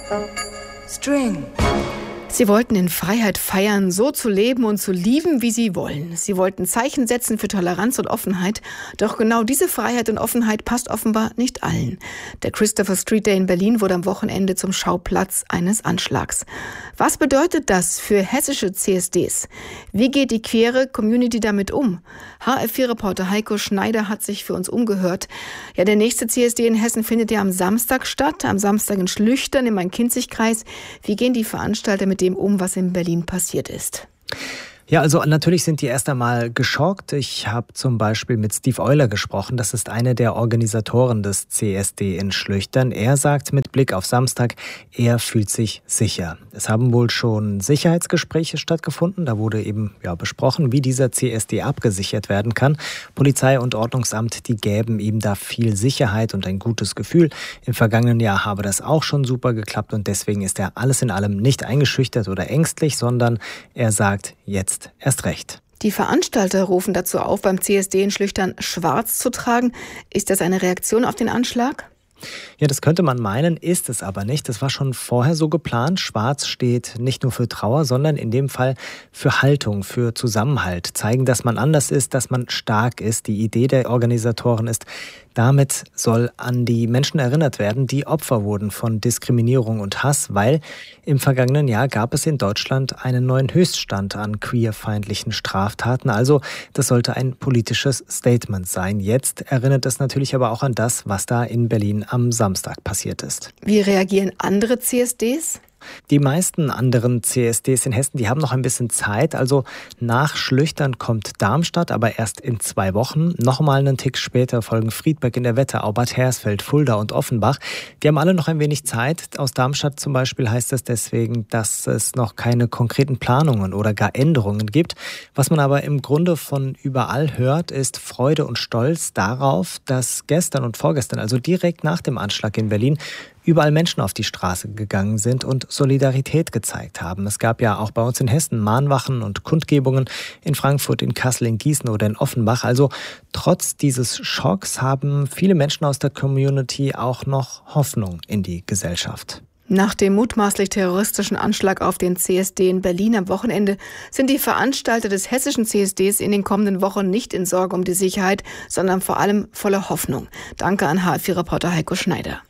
String. Sie wollten in Freiheit feiern, so zu leben und zu lieben, wie sie wollen. Sie wollten Zeichen setzen für Toleranz und Offenheit. Doch genau diese Freiheit und Offenheit passt offenbar nicht allen. Der Christopher Street Day in Berlin wurde am Wochenende zum Schauplatz eines Anschlags. Was bedeutet das für hessische CSDs? Wie geht die queere Community damit um? HF4-Reporter Heiko Schneider hat sich für uns umgehört. Ja, der nächste CSD in Hessen findet ja am Samstag statt. Am Samstag in Schlüchtern im Main-Kinzig-Kreis. Wie gehen die Veranstalter mit dem um, was in Berlin passiert ist? Ja, also natürlich sind die erst einmal geschockt. Ich habe zum Beispiel mit Steve Euler gesprochen. Das ist einer der Organisatoren des CSD in Schlüchtern. Er sagt mit Blick auf Samstag, er fühlt sich sicher. Es haben wohl schon Sicherheitsgespräche stattgefunden. Da wurde eben besprochen, wie dieser CSD abgesichert werden kann. Polizei und Ordnungsamt, die gäben ihm da viel Sicherheit und ein gutes Gefühl. Im vergangenen Jahr habe das auch schon super geklappt und deswegen ist er alles in allem nicht eingeschüchtert oder ängstlich, sondern er sagt, jetzt erst recht. Die Veranstalter rufen dazu auf, beim CSD in Schlüchtern schwarz zu tragen. Ist das eine Reaktion auf den Anschlag? Ja, das könnte man meinen, ist es aber nicht. Das war schon vorher so geplant. Schwarz steht nicht nur für Trauer, sondern in dem Fall für Haltung, für Zusammenhalt. Zeigen, dass man anders ist, dass man stark ist. Die Idee der Organisatoren ist, damit soll an die Menschen erinnert werden, die Opfer wurden von Diskriminierung und Hass, weil im vergangenen Jahr gab es in Deutschland einen neuen Höchststand an queerfeindlichen Straftaten. Also das sollte ein politisches Statement sein. Jetzt erinnert es natürlich aber auch an das, was da in Berlin am Samstag passiert ist. Wie reagieren andere CSDs? Die meisten anderen CSDs in Hessen, die haben noch ein bisschen Zeit. Also nach Schlüchtern kommt Darmstadt, aber erst in 2 Wochen. Nochmal einen Tick später folgen Friedberg in der Wetterau, Bad Hersfeld, Fulda und Offenbach. Die haben alle noch ein wenig Zeit. Aus Darmstadt zum Beispiel heißt es deswegen, dass es noch keine konkreten Planungen oder gar Änderungen gibt. Was man aber im Grunde von überall hört, ist Freude und Stolz darauf, dass gestern und vorgestern, also direkt nach dem Anschlag in Berlin, überall Menschen auf die Straße gegangen sind und Solidarität gezeigt haben. Es gab ja auch bei uns in Hessen Mahnwachen und Kundgebungen in Frankfurt, in Kassel, in Gießen oder in Offenbach. Also trotz dieses Schocks haben viele Menschen aus der Community auch noch Hoffnung in die Gesellschaft. Nach dem mutmaßlich terroristischen Anschlag auf den CSD in Berlin am Wochenende sind die Veranstalter des hessischen CSDs in den kommenden Wochen nicht in Sorge um die Sicherheit, sondern vor allem voller Hoffnung. Danke an HF4-Reporter Heiko Schneider.